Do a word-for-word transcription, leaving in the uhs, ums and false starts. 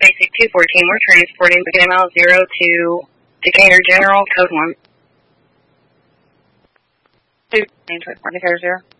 Basic two fourteen, we're transporting the Mile Zero to Decatur General, code one. Two, transport Decatur Zero.